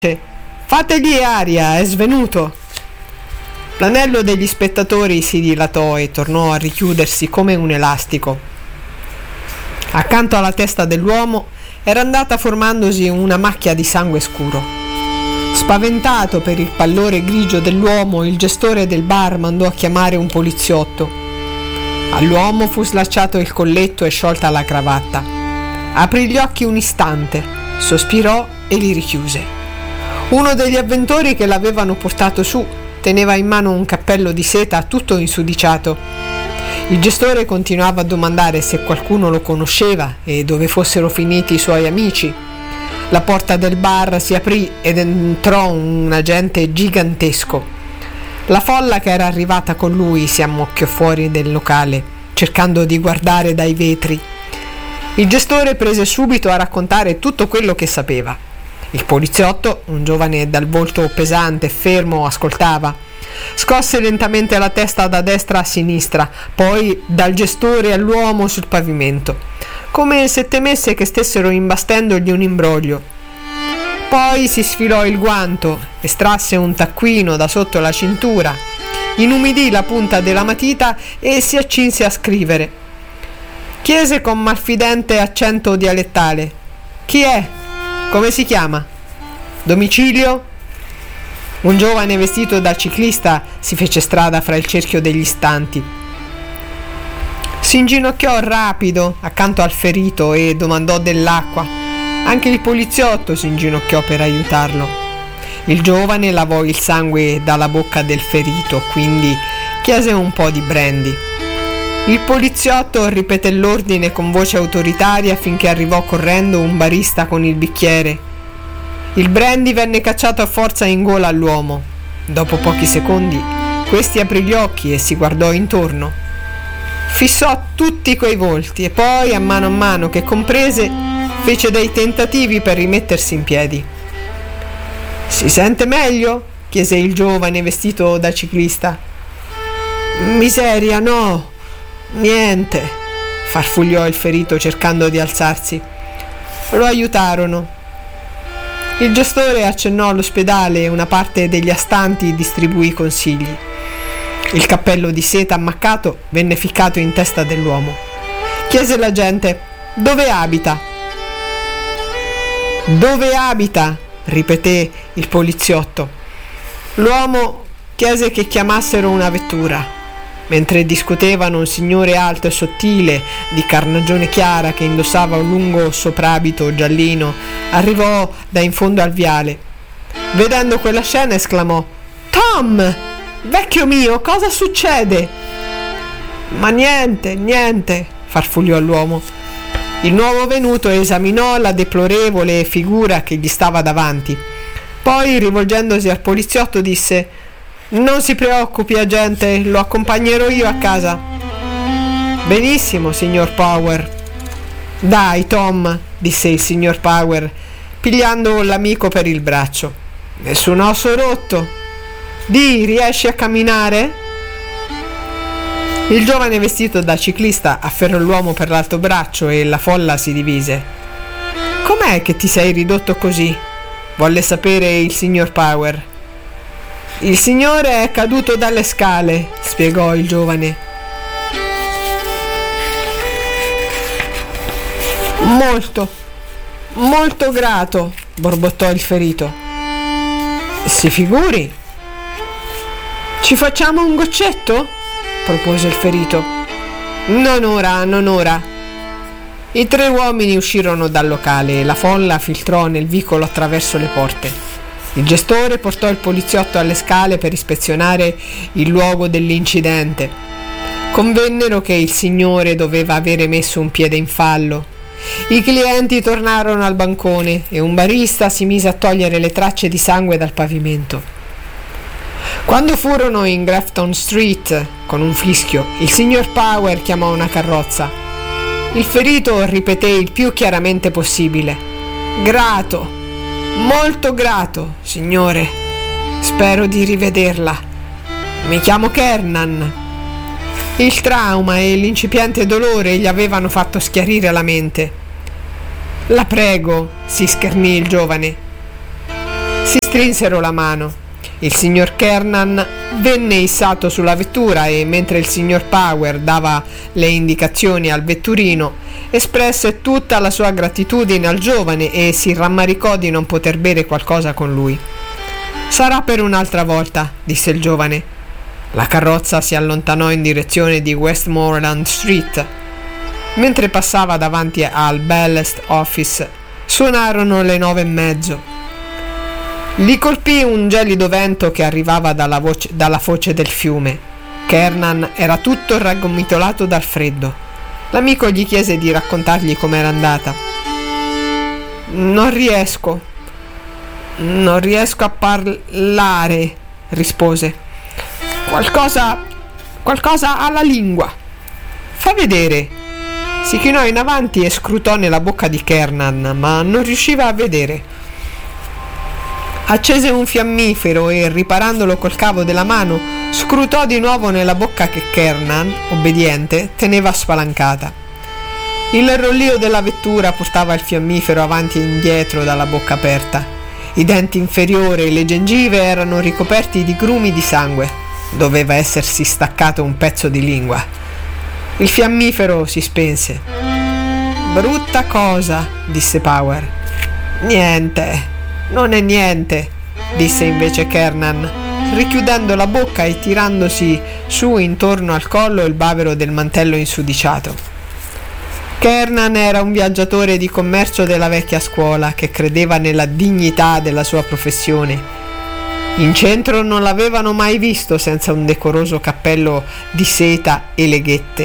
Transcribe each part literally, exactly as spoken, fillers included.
Fategli aria, è svenuto. L'anello degli spettatori si dilatò e tornò a richiudersi come un elastico. Accanto alla testa dell'uomo era andata formandosi una macchia di sangue scuro. Spaventato per il pallore grigio dell'uomo, il gestore del bar mandò a chiamare un poliziotto. All'uomo fu slacciato il colletto e sciolta la cravatta. Aprì gli occhi un istante, sospirò e li richiuse. Uno degli avventori che l'avevano portato su teneva in mano un cappello di seta tutto insudiciato. Il gestore continuava a domandare se qualcuno lo conosceva e dove fossero finiti i suoi amici. La porta del bar si aprì ed entrò un agente gigantesco. La folla che era arrivata con lui si ammocchiò fuori del locale, cercando di guardare dai vetri. Il gestore prese subito a raccontare tutto quello che sapeva. Il poliziotto, un giovane dal volto pesante e fermo, ascoltava. Scosse lentamente la testa da destra a sinistra, poi dal gestore all'uomo sul pavimento, come se temesse che stessero imbastendogli un imbroglio. Poi si sfilò il guanto, estrasse un taccuino da sotto la cintura, inumidì la punta della matita e si accinse a scrivere. Chiese con malfidente accento dialettale: «Chi è? Come si chiama? Domicilio?» Un giovane vestito da ciclista si fece strada fra il cerchio degli stanti. Si inginocchiò rapido accanto al ferito e domandò dell'acqua. Anche il poliziotto si inginocchiò per aiutarlo. Il giovane lavò il sangue dalla bocca del ferito, quindi chiese un po' di brandy. Il poliziotto ripeté l'ordine con voce autoritaria finché arrivò correndo un barista con il bicchiere. Il brandy venne cacciato a forza in gola all'uomo. Dopo pochi secondi, questi aprì gli occhi e si guardò intorno. Fissò tutti quei volti e poi, a mano a mano che comprese, fece dei tentativi per rimettersi in piedi. «Si sente meglio?» chiese il giovane vestito da ciclista. «Miseria, no! Niente!» farfugliò il ferito cercando di alzarsi. Lo aiutarono. Il gestore accennò all'ospedale e una parte degli astanti distribuì consigli. Il cappello di seta ammaccato venne ficcato in testa dell'uomo. Chiese l'agente: «Dove abita?» «Dove abita?» ripeté il poliziotto. L'uomo chiese che chiamassero una vettura. Mentre discutevano, un signore alto e sottile, di carnagione chiara, che indossava un lungo soprabito giallino, arrivò da in fondo al viale. Vedendo quella scena esclamò: «Tom! Vecchio mio, cosa succede?» «Ma niente, niente», farfugliò l'uomo. Il nuovo venuto esaminò la deplorevole figura che gli stava davanti. Poi, rivolgendosi al poliziotto, disse: «Non si preoccupi, agente, lo accompagnerò io a casa». «Benissimo, signor Power». «Dai, Tom», disse il signor Power, pigliando l'amico per il braccio. «Nessun osso rotto. Di, riesci a camminare?» Il giovane vestito da ciclista afferrò l'uomo per l'alto braccio e la folla si divise. «Com'è che ti sei ridotto così?» volle sapere il signor Power. «Il signore è caduto dalle scale», spiegò il giovane. «Molto, molto grato», borbottò il ferito. «Si figuri». «Ci facciamo un goccetto?» propose il ferito. «Non ora, non ora». I tre uomini uscirono dal locale e la folla filtrò nel vicolo attraverso le porte. Il gestore portò il poliziotto alle scale per ispezionare il luogo dell'incidente. Convennero che il signore doveva avere messo un piede in fallo. I clienti tornarono al bancone e un barista si mise a togliere le tracce di sangue dal pavimento. Quando furono in Grafton Street, con un fischio, il signor Power chiamò una carrozza. Il ferito ripeté il più chiaramente possibile: «Grato, molto grato, signore. Spero di rivederla. Mi chiamo Kernan». Il trauma e l'incipiente dolore gli avevano fatto schiarire la mente. «La prego», si schernì il giovane. Si strinsero la mano. Il signor Kernan venne issato sulla vettura e, mentre il signor Power dava le indicazioni al vetturino, espresse tutta la sua gratitudine al giovane e si rammaricò di non poter bere qualcosa con lui. «Sarà per un'altra volta», disse il giovane. La carrozza si allontanò in direzione di Westmoreland Street. Mentre passava davanti al Ballast Office, suonarono le nove e mezzo. Li colpì un gelido vento che arrivava dalla, voce, dalla foce del fiume. Kernan era tutto raggomitolato dal freddo. L'amico gli chiese di raccontargli com'era andata. «Non riesco, non riesco a parlare», rispose. «Qualcosa, qualcosa alla lingua». «Fa vedere». Si chinò in avanti e scrutò nella bocca di Kernan, ma non riusciva a vedere. Accese un fiammifero e, riparandolo col cavo della mano, scrutò di nuovo nella bocca che Kernan, obbediente, teneva spalancata. Il rollio della vettura portava il fiammifero avanti e indietro dalla bocca aperta. I denti inferiori e le gengive erano ricoperti di grumi di sangue. Doveva essersi staccato un pezzo di lingua. Il fiammifero si spense. «Brutta cosa», disse Power. «Niente. Non è niente», disse invece Kernan, richiudendo la bocca e tirandosi su intorno al collo il bavero del mantello insudiciato. Kernan era un viaggiatore di commercio della vecchia scuola che credeva nella dignità della sua professione. In centro non l'avevano mai visto senza un decoroso cappello di seta e leghette.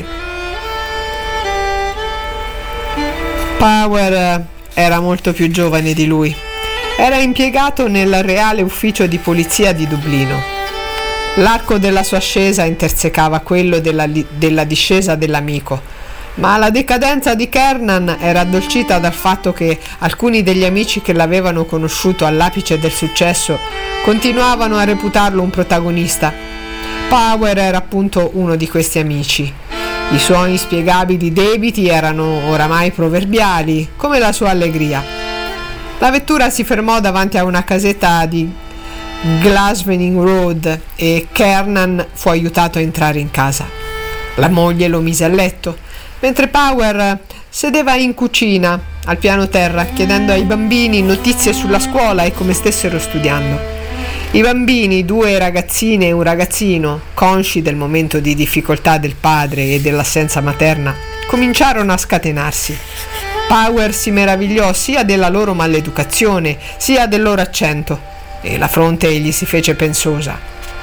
Power era molto più giovane di lui. Era impiegato nel Reale Ufficio di Polizia di Dublino. L'arco della sua ascesa intersecava quello della, della discesa dell'amico, ma la decadenza di Kernan era addolcita dal fatto che alcuni degli amici che l'avevano conosciuto all'apice del successo continuavano a reputarlo un protagonista. Power era appunto uno di questi amici. I suoi inspiegabili debiti erano oramai proverbiali, come la sua allegria. La vettura si fermò davanti a una casetta di Glasvening Road e Kernan fu aiutato a entrare in casa. La moglie lo mise a letto, mentre Power sedeva in cucina, al piano terra, chiedendo ai bambini notizie sulla scuola e come stessero studiando. I bambini, due ragazzine e un ragazzino, consci del momento di difficoltà del padre e dell'assenza materna, cominciarono a scatenarsi. Power si meravigliò sia della loro maleducazione sia del loro accento e la fronte gli si fece pensosa.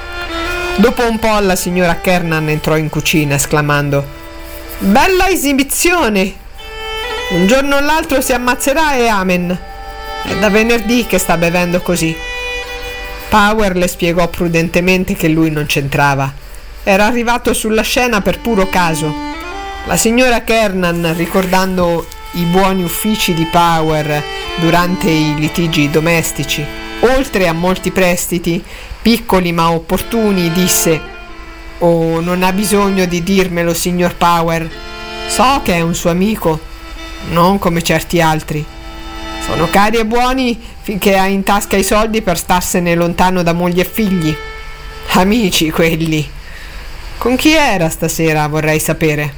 Dopo un po' la signora Kernan entrò in cucina esclamando: «Bella esibizione! Un giorno o l'altro si ammazzerà e amen. È da venerdì che sta bevendo così». Power le spiegò prudentemente che lui non c'entrava. Era arrivato sulla scena per puro caso. La signora Kernan, ricordando i buoni uffici di Power durante i litigi domestici, oltre a molti prestiti, piccoli ma opportuni, disse: «Oh, non ha bisogno di dirmelo, signor Power. So che è un suo amico, non come certi altri. Sono cari e buoni finché ha in tasca i soldi per starsene lontano da moglie e figli. Amici quelli. Con chi era stasera, vorrei sapere?»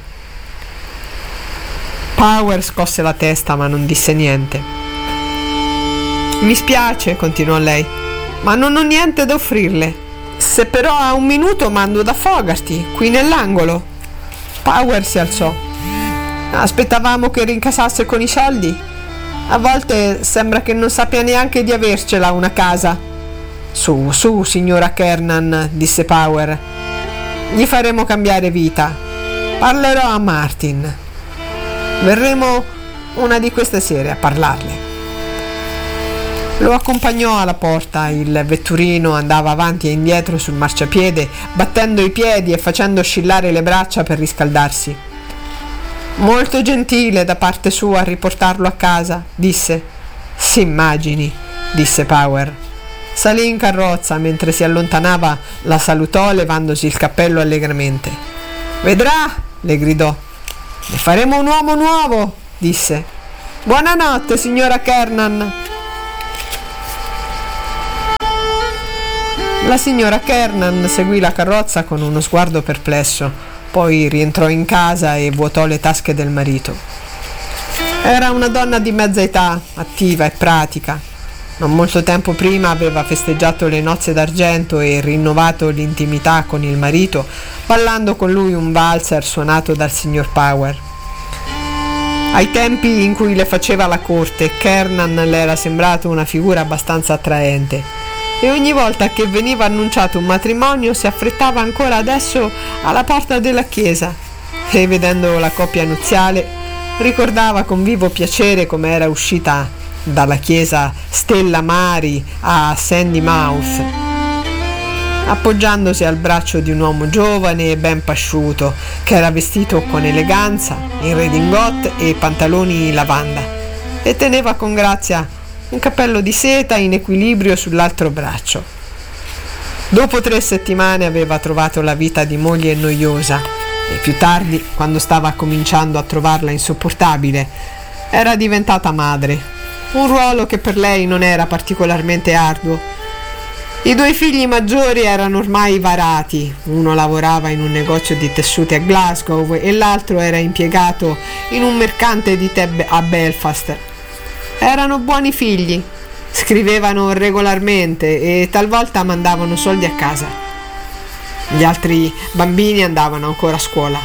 Power scosse la testa ma non disse niente. «Mi spiace», continuò lei, «ma non ho niente da offrirle. Se però ha un minuto mando da Fogarty, qui nell'angolo». Power si alzò. «Aspettavamo che rincasasse con i soldi. A volte sembra che non sappia neanche di avercela una casa». «Su, su, signora Kernan», disse Power. «Gli faremo cambiare vita. Parlerò a Martin. Verremo una di queste sere a parlarle». Lo accompagnò alla porta. Il vetturino andava avanti e indietro sul marciapiede, battendo i piedi e facendo oscillare le braccia per riscaldarsi. «Molto gentile da parte sua riportarlo a casa», disse. «Si immagini», disse Power. Salì in carrozza. Mentre si allontanava la salutò levandosi il cappello allegramente. «Vedrà», le gridò. «Ne faremo un uomo nuovo», disse. «Buonanotte, signora Kernan». La signora Kernan seguì la carrozza con uno sguardo perplesso, poi rientrò in casa e vuotò le tasche del marito. Era una donna di mezza età, attiva e pratica. Non molto tempo prima aveva festeggiato le nozze d'argento e rinnovato l'intimità con il marito, ballando con lui un valzer suonato dal signor Power. Ai tempi in cui le faceva la corte, Kernan le era sembrato una figura abbastanza attraente e ogni volta che veniva annunciato un matrimonio si affrettava ancora adesso alla porta della chiesa e, vedendo la coppia nuziale, ricordava con vivo piacere come era uscita dalla chiesa Stella Mari a Sandy Mouth, appoggiandosi al braccio di un uomo giovane e ben pasciuto che era vestito con eleganza in redingote e pantaloni lavanda e teneva con grazia un cappello di seta in equilibrio sull'altro braccio. Dopo tre settimane aveva trovato la vita di moglie noiosa e più tardi, quando stava cominciando a trovarla insopportabile, era diventata madre, un ruolo che per lei non era particolarmente arduo. I due figli maggiori erano ormai varati, uno lavorava in un negozio di tessuti a Glasgow e l'altro era impiegato in un mercante di tè a Belfast. Erano buoni figli, scrivevano regolarmente e talvolta mandavano soldi a casa. Gli altri bambini andavano ancora a scuola.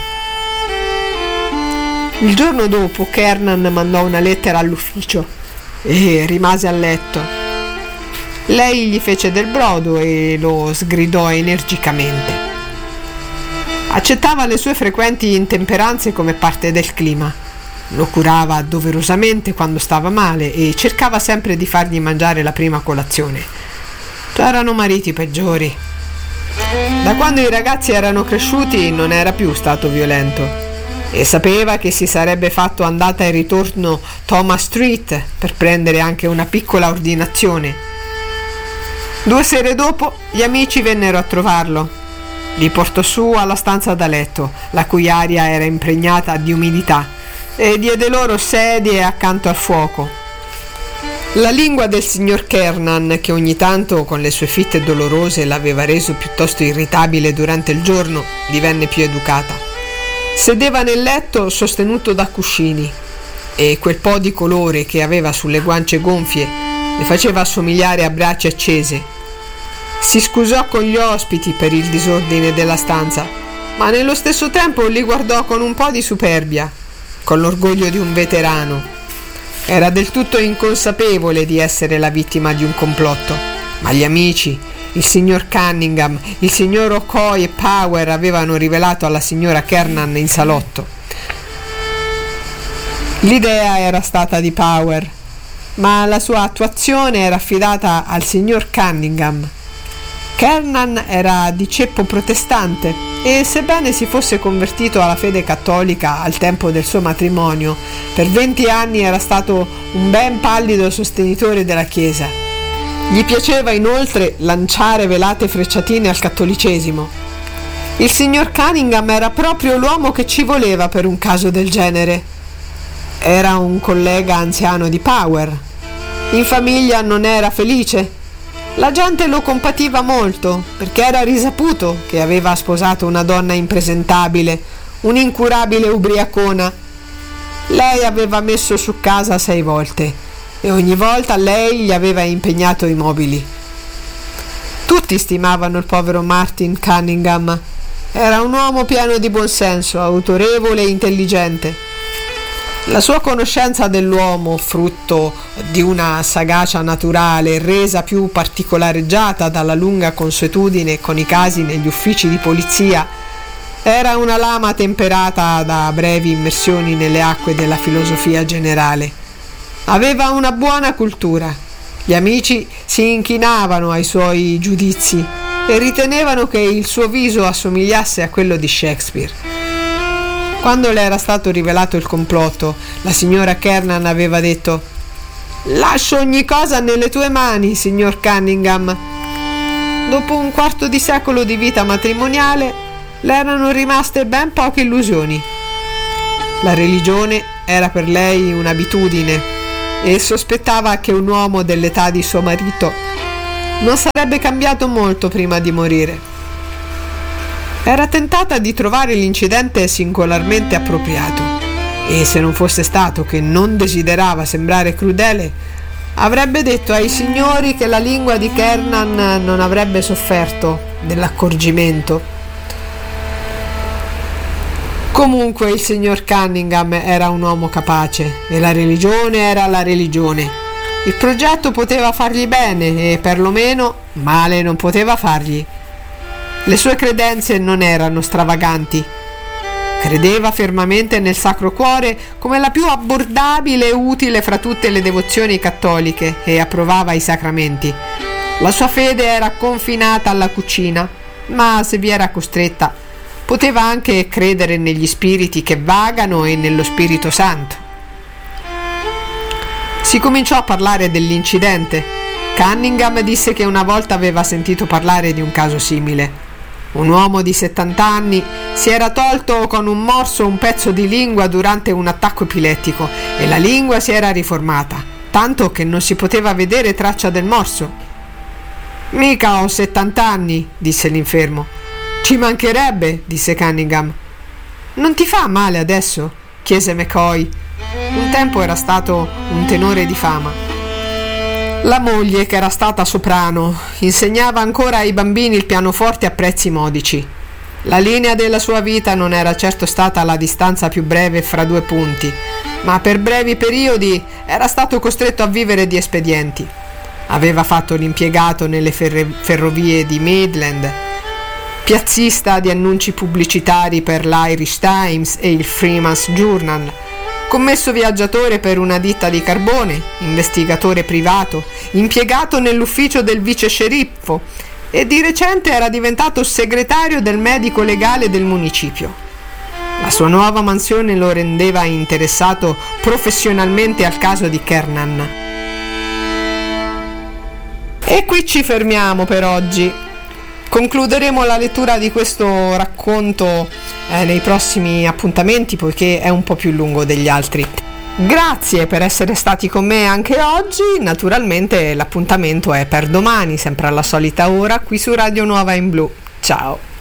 Il giorno dopo Kernan mandò una lettera all'ufficio e rimase a letto. Lei gli fece del brodo e lo sgridò energicamente. Accettava le sue frequenti intemperanze come parte del clima. Lo curava doverosamente quando stava male e cercava sempre di fargli mangiare la prima colazione. C'erano mariti peggiori. Da quando i ragazzi erano cresciuti non era più stato violento e sapeva che si sarebbe fatto andata e ritorno Thomas Street per prendere anche una piccola ordinazione. Due sere dopo gli amici vennero a trovarlo. Li portò su alla stanza da letto, la cui aria era impregnata di umidità, e diede loro sedie accanto al fuoco. La lingua del signor Kernan, che ogni tanto con le sue fitte dolorose l'aveva reso piuttosto irritabile durante il giorno, divenne più educata. Sedeva nel letto sostenuto da cuscini e quel po' di colore che aveva sulle guance gonfie le faceva assomigliare a braccia accese. Si scusò con gli ospiti per il disordine della stanza, ma nello stesso tempo li guardò con un po' di superbia, con l'orgoglio di un veterano. Era del tutto inconsapevole di essere la vittima di un complotto, ma gli amici, il signor Cunningham, il signor O'Coy e Power avevano rivelato alla signora Kernan in salotto. L'idea era stata di Power, ma la sua attuazione era affidata al signor Cunningham. Kernan era di ceppo protestante e, sebbene si fosse convertito alla fede cattolica al tempo del suo matrimonio, per venti anni era stato un ben pallido sostenitore della Chiesa. Gli piaceva inoltre lanciare velate frecciatine al cattolicesimo. Il signor Cunningham era proprio l'uomo che ci voleva per un caso del genere. Era un collega anziano di Power. In famiglia non era felice. La gente lo compativa molto perché era risaputo che aveva sposato una donna impresentabile, un'incurabile ubriacona. Lei aveva messo su casa sei volte e ogni volta lei gli aveva impegnato i mobili. Tutti stimavano il povero Martin Cunningham. Era un uomo pieno di buonsenso, autorevole e intelligente. La sua conoscenza dell'uomo, frutto di una sagacia naturale resa più particolareggiata dalla lunga consuetudine con i casi negli uffici di polizia, era una lama temperata da brevi immersioni nelle acque della filosofia generale. Aveva una buona cultura. Gli amici si inchinavano ai suoi giudizi e ritenevano che il suo viso assomigliasse a quello di Shakespeare. Quando le era stato rivelato il complotto, la signora Kernan aveva detto: «Lascio ogni cosa nelle tue mani, signor Cunningham». Dopo un quarto di secolo di vita matrimoniale, le erano rimaste ben poche illusioni. La religione era per lei un'abitudine e sospettava che un uomo dell'età di suo marito non sarebbe cambiato molto prima di morire. Era tentata di trovare l'incidente singolarmente appropriato e, se non fosse stato che non desiderava sembrare crudele, avrebbe detto ai signori che la lingua di Kernan non avrebbe sofferto dell'accorgimento. Comunque il signor Cunningham era un uomo capace e la religione era la religione. Il progetto poteva fargli bene e perlomeno male non poteva fargli. Le sue credenze non erano stravaganti. Credeva fermamente nel Sacro Cuore come la più abbordabile e utile fra tutte le devozioni cattoliche e approvava i sacramenti. La sua fede era confinata alla cucina, ma se vi era costretta poteva anche credere negli spiriti che vagano e nello Spirito Santo. Si cominciò a parlare dell'incidente. Cunningham disse che una volta aveva sentito parlare di un caso simile. Un uomo di settanta anni si era tolto con un morso un pezzo di lingua durante un attacco epilettico e la lingua si era riformata, tanto che non si poteva vedere traccia del morso. «Mica ho settanta anni», disse l'infermo. «Ci mancherebbe», disse Cunningham. «Non ti fa male adesso?» chiese McCoy. Un tempo era stato un tenore di fama. La moglie, che era stata soprano, insegnava ancora ai bambini il pianoforte a prezzi modici. La linea della sua vita non era certo stata la distanza più breve fra due punti, ma per brevi periodi era stato costretto a vivere di espedienti. Aveva fatto l'impiegato nelle ferre- ferrovie di Midland, piazzista di annunci pubblicitari per l'Irish Times e il Freeman's Journal, commesso viaggiatore per una ditta di carbone, investigatore privato, impiegato nell'ufficio del vice sceriffo e di recente era diventato segretario del medico legale del municipio. La sua nuova mansione lo rendeva interessato professionalmente al caso di Kernan. E qui ci fermiamo per oggi. Concluderemo la lettura di questo racconto eh, nei prossimi appuntamenti, poiché è un po' più lungo degli altri. Grazie per essere stati con me anche oggi. Naturalmente l'appuntamento è per domani, sempre alla solita ora, qui su Radio Nuova in Blu. Ciao!